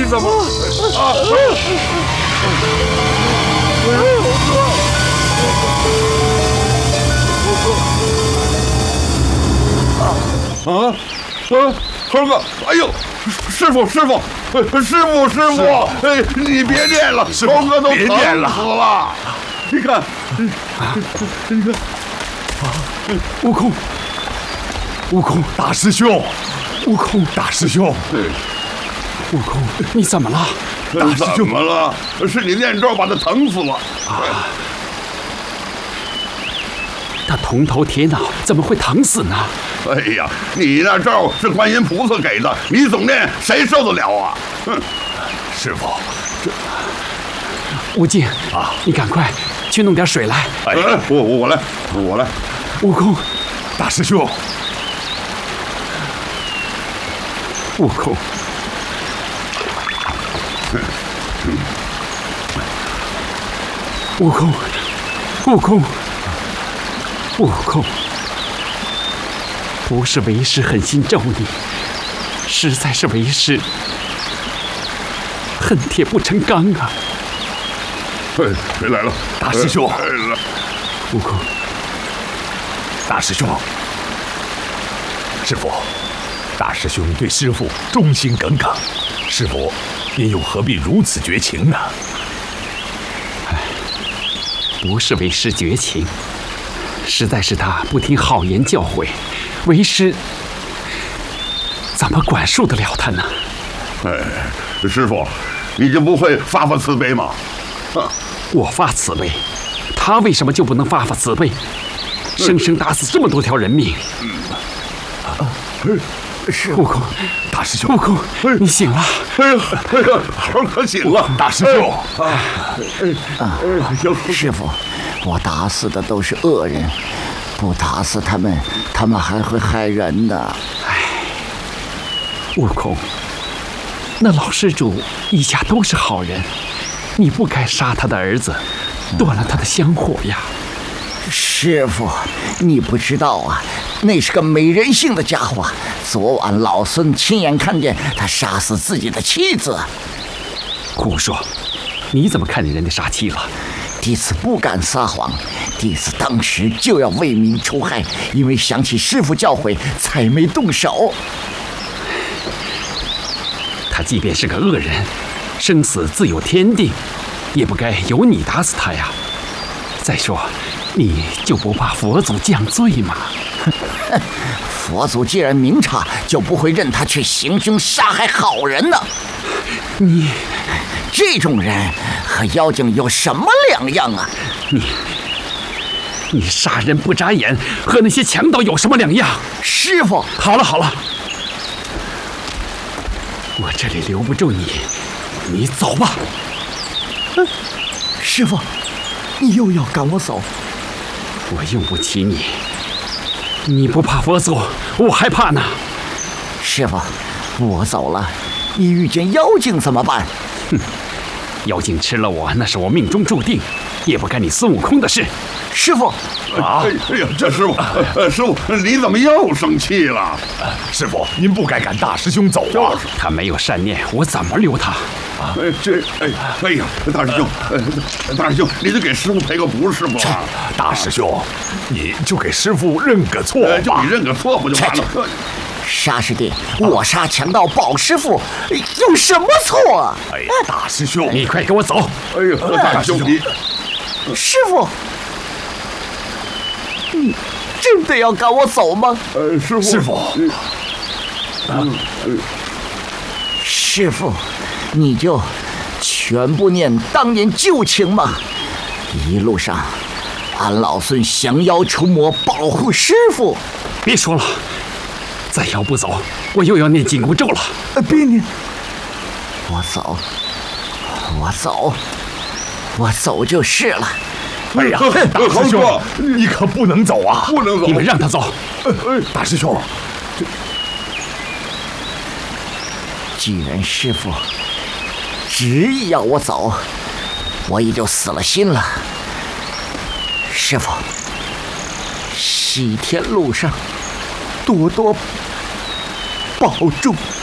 你怎么猴哥，哎呦，师傅，哎，你别念了，猴哥都疼死了。你看， 悟空，大师兄，悟空，大师兄，悟空，你怎么了？大师兄， 怎么了？是你念咒把他疼死了。 他铜头铁脑，怎么会疼死呢？ 哎呀，你那咒是观音菩萨给的，你总念，谁受得了啊？哼！ 师傅，悟净啊，你赶快去弄点水来。 哎，我来。 悟空，大师兄，悟空，悟空，不是为师狠心咒你，实在是为师恨铁不成钢啊！ 谁来了？ 大师兄，悟空，大师兄，师傅，大师兄对师傅忠心耿耿，师傅您又何必如此绝情呢？不是为师绝情，实在是他不听好言教诲，为师怎么管束得了他呢？ 师傅，你就不会发慈悲吗？ 我发慈悲，他为什么就不能发慈悲？生生打死这么多条人命。是悟空，大师兄，悟空，你醒了！ 哎呀，猴可醒了！ 大师兄， 师傅，我打死的都是恶人，不打死他们，他们还会害人的。 悟空，那老施主一家都是好人，你不该杀他的儿子，断了他的香火呀。 师傅，你不知道啊，那是个没人性的家伙。昨晚老孙亲眼看见他杀死自己的妻子。 胡说！你怎么看见人家杀妻了？ 弟子不敢撒谎，弟子当时就要为民除害，因为想起师父教诲，才没动手。 他即便是个恶人，生死自有天定，也不该由你打死他呀。再说，你就不怕佛祖降罪吗？ 佛祖既然明察，就不会任他去行凶杀害好人呢。 你这种人和妖精有什么两样啊？ 你杀人不眨眼，和那些强盗有什么两样？ 师傅， 好了，我这里留不住你，你走吧。 师傅，你又要赶我走？ 我用不起你，你不怕佛祖，我还怕呢。 师傅，我走了，你遇见妖精怎么办？ 哼，妖精吃了我，那是我命中注定，也不干你孙悟空的事。 师傅， 哎呀，这师傅，师傅，你怎么又生气了？ 师傅，您不该赶大师兄走啊！他没有善念，我怎么留他？ 哎呀，大师兄，你就给师傅赔个不是吧？ 大师兄，你就给师傅认个错吧， 就你认个错不就完了？ 沙师弟，我杀强盗保师傅，有什么错啊？ 哎呀，大师兄，你快给我走！ 哎呀，大师兄，你师傅，你真的要赶我走吗？ 师傅， 师傅，你就全部念当年旧情吧。一路上，俺老孙降妖除魔，保护师傅。 别说了，再要不走，我又要念紧箍咒了。 别念，我走就是了。 哎呀，大师兄，你可不能走啊！ 不能走， 你们让他走。大师兄， 既然师傅执意要我走，我也就死了心了。师傅，西天路上多多保重。